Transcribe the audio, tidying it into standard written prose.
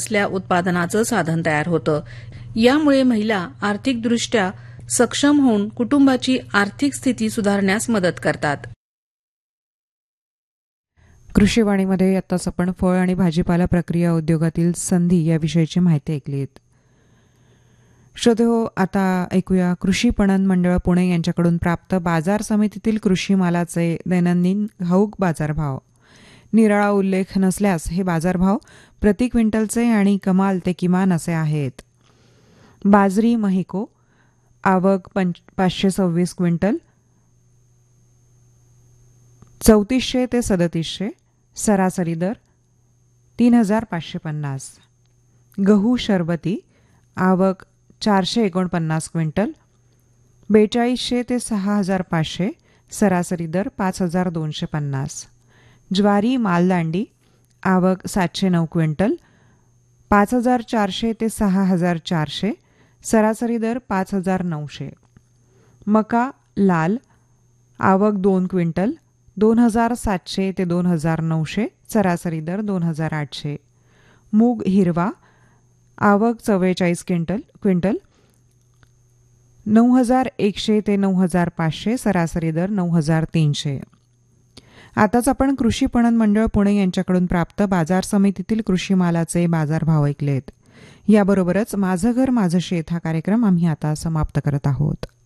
असल्या उत्पादनाचं साधन तयार होतं. यामुळे महिला आर्थिकदृष्ट्या सक्षम होऊन कुटुंबाची आर्थिक स्थिती सुधारण्यास मदत करतात. कृषीवाणीमध्ये आताच आपण फळ आणि भाजीपाला प्रक्रिया उद्योगातील संधी याविषयीची माहिती ऐकली. श्रोतेहो, आता ऐकूया कृषी पणन मंडळ पुणे यांच्याकडून प्राप्त बाजार समितीतील कृषी मालाचे दैनंदिन घाऊक बाजारभाव. निराळा उल्लेख नसल्यास हे बाजारभाव प्रति क्विंटलचे आणि कमाल ते किमान असे आहेत. बाजरी महिको आवक 526 क्विंटल 3400 ते 3700, सरासरी दर 3550. गहू शरबती आवक 449 क्विंटल 4200 ते 6500, सरासरी दर 5250. ज्वारी मालदांडी आवक 709 क्विंटल 5400 ते 6400, सरासरी दर 5900. मका लाल आवक 2 क्विंटल 2700 ते 2900, सरासरी दर 2800. मूग हिरवा आवक 44 क्विंटल 9100 ते 9500, सरासरी दर 9300. आताच आपण कृषी पणन मंडळ पुणे यांच्याकडून प्राप्त बाजार समितीतील कृषी मालाचे बाजारभाव ऐकलेत. याबरोबरच माझं घर माझं शेत हा कार्यक्रम आम्ही आता समाप्त करत आहोत.